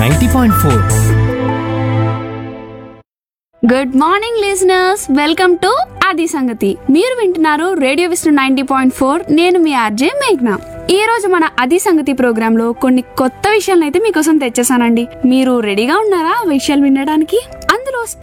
90.4. Good morning listeners, welcome to ఆది సంగతి. మీరు వింటున్నారు రేడియో విష్ణు 90.4. నేను మీ ఆర్జే మేఘ్నా. ఈ రోజు మన ఆది సంగతి ప్రోగ్రామ్ లో కొన్ని కొత్త విషయాలను అయితే మీకోసం తెచ్చేసానండి. మీరు రెడీగా ఉన్నారా ఆ విషయాలు వినడానికి?